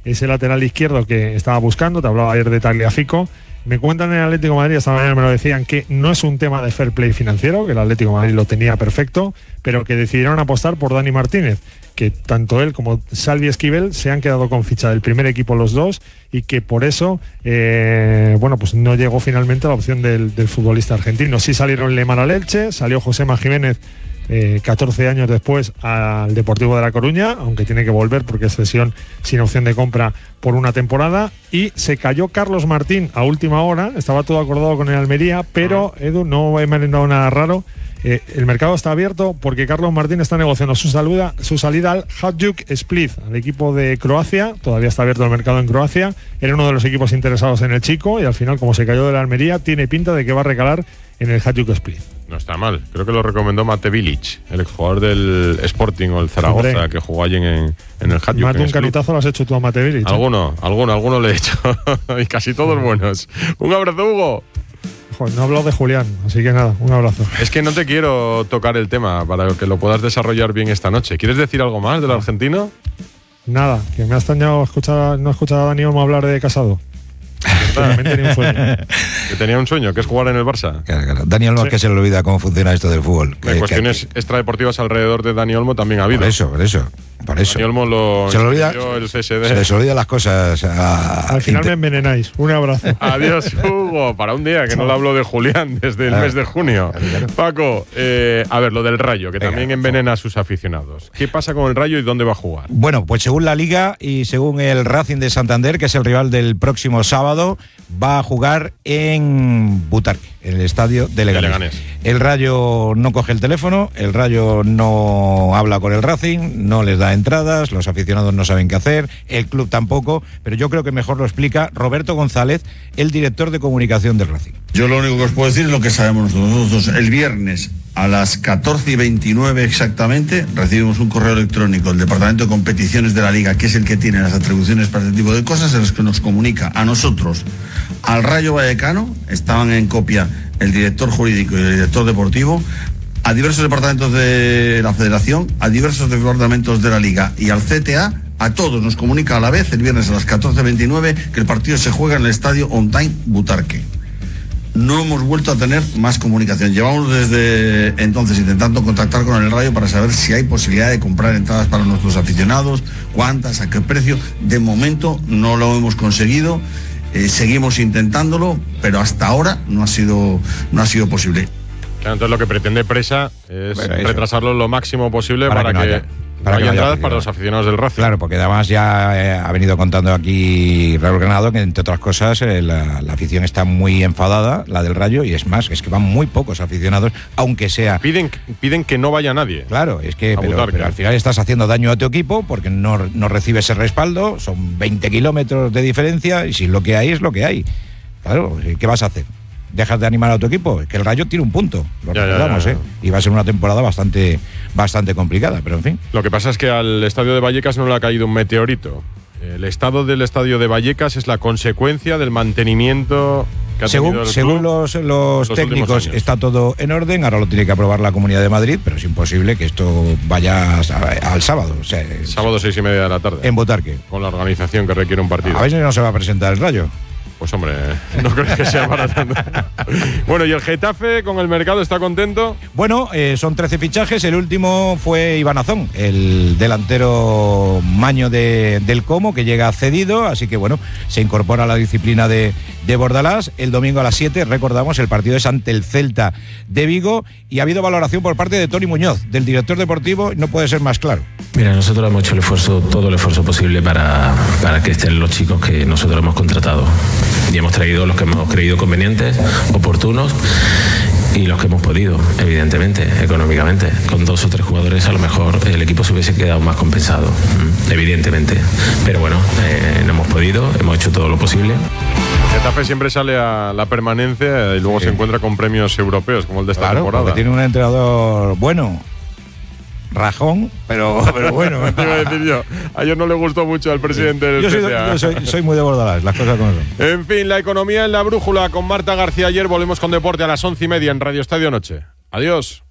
ese lateral izquierdo que estaba buscando. Te hablaba ayer de Tagliafico. Me cuentan en el Atlético de Madrid, esta mañana me lo decían, que no es un tema de fair play financiero, que el Atlético de Madrid lo tenía perfecto, pero que decidieron apostar por Dani Martínez, que tanto él como Salvi Esquivel se han quedado con ficha del primer equipo los dos, y que por eso pues no llegó finalmente la opción del futbolista argentino. Sí salieron Lemar al Elche, salió Josema Jiménez 14 años después al Deportivo de La Coruña, aunque tiene que volver porque es cesión sin opción de compra por una temporada, y se cayó Carlos Martín a última hora. Estaba todo acordado con el Almería, pero Edu, no he merendado nada raro. El mercado está abierto porque Carlos Martín está negociando su salida al Hajduk Split, al equipo de Croacia. Todavía está abierto el mercado en Croacia. Era uno de los equipos interesados en el chico, y al final, como se cayó de la Almería, tiene pinta de que va a recalar en el Hajduk Split. No está mal. Creo que lo recomendó Mate Bilic, el exjugador del Sporting o el Zaragoza. Hombre, que jugó allí en el Hajduk. Más de un canutazo lo has hecho tú a Mate Bilic. Alguno le he hecho. Y casi todos buenos. Un abrazo, Hugo. Joder, no he hablado de Julián, así que nada, un abrazo. Es que no te quiero tocar el tema para que lo puedas desarrollar bien esta noche. ¿Quieres decir algo más del argentino? Nada, que me ha extrañado no escuchar a Dani Olmo hablar de Casado. También tenía un sueño. Que tenía un sueño, que es jugar en el Barça. Claro. Dani Olmo, sí. Es que se le olvida cómo funciona esto del fútbol. Cuestiones extradeportivas alrededor de Dani Olmo también ha habido. Por eso. Dani Olmo se le olvida, el CSD. Se les olvidan las cosas. Al final me envenenáis. Un abrazo. Adiós, Hugo. Para un día, que no le hablo de Julián desde el mes de junio. Claro. Paco, a ver, lo del Rayo, que también envenena a sus aficionados. ¿Qué pasa con el Rayo y dónde va a jugar? Bueno, pues según la Liga y según el Racing de Santander, que es el rival del próximo sábado, va a jugar en Butarque, en el estadio de Leganés. El Rayo no coge el teléfono, el Rayo no habla con el Racing, no les da entradas, los aficionados no saben qué hacer, el club tampoco, pero yo creo que mejor lo explica Roberto González, el director de comunicación del Racing. Yo lo único que os puedo decir es lo que sabemos nosotros. El viernes a las 14:29 exactamente recibimos un correo electrónico del Departamento de Competiciones de la Liga, que es el que tiene las atribuciones para este tipo de cosas, en los que nos comunica a nosotros, al Rayo Vallecano, estaban en copia el director jurídico y el director deportivo, a diversos departamentos de la Federación, a diversos departamentos de la Liga y al CTA. A todos nos comunica a la vez el viernes a las 14:29 que el partido se juega en el estadio On Time Butarque. No hemos vuelto a tener más comunicación. Llevamos desde entonces intentando contactar con el Rayo para saber si hay posibilidad de comprar entradas para nuestros aficionados, cuántas, a qué precio. De momento no lo hemos conseguido. Seguimos intentándolo, pero hasta ahora no ha sido posible. Claro, entonces lo que pretende Presa es retrasarlo lo máximo posible para que haya entradas para los aficionados del Racing. Claro, porque además ya ha venido contando aquí Raúl Granado que, entre otras cosas, la afición está muy enfadada, la del Rayo, y es más, es que van muy pocos aficionados, aunque sea... Piden que no vaya nadie. Claro, es que pero al final estás haciendo daño a tu equipo porque no recibes el respaldo, son 20 kilómetros de diferencia, y si lo que hay es lo que hay. Claro, ¿qué vas a hacer? ¿Dejas de animar a tu equipo? Es que el Rayo tiene un punto, lo recordamos, y va a ser una temporada bastante complicada, pero en fin. Lo que pasa es que al estadio de Vallecas no le ha caído un meteorito. El estado del estadio de Vallecas es la consecuencia del mantenimiento que ha tenido el según club los técnicos está todo en orden, ahora lo tiene que aprobar la Comunidad de Madrid, pero es imposible que esto vaya al sábado. Sábado 6:30 de la tarde. En Butarque. Con la organización que requiere un partido. A ver si no se va a presentar el Rayo. Pues hombre, no creo que sea para tanto. Bueno, ¿y el Getafe con el mercado está contento? Bueno, son 13 fichajes. El último fue Iván Azón, el delantero maño del Como, que llega cedido. Así que bueno, se incorpora a la disciplina de Bordalás. El domingo a las 7, recordamos, el partido es ante el Celta de Vigo. Y ha habido valoración por parte de Toni Muñoz, del director deportivo, no puede ser más claro. Mira, nosotros hemos hecho todo el esfuerzo posible para que estén los chicos que nosotros hemos contratado. Y hemos traído los que hemos creído convenientes, oportunos, y los que hemos podido, evidentemente, económicamente. Con 2 o 3 jugadores a lo mejor el equipo se hubiese quedado más compensado, evidentemente. Pero bueno, no hemos podido, hemos hecho todo lo posible. Getafe siempre sale a la permanencia y luego se encuentra con premios europeos, como el de esta temporada. Tiene un entrenador bueno. Rajón, pero bueno. Te iba a decir yo. A ellos no le gustó mucho al presidente del CTA. Yo soy muy de Bordalás, las cosas como son. En fin, la economía en la brújula con Marta García. Ayer volvemos con deporte a las 11:30 en Radio Estadio Noche. Adiós.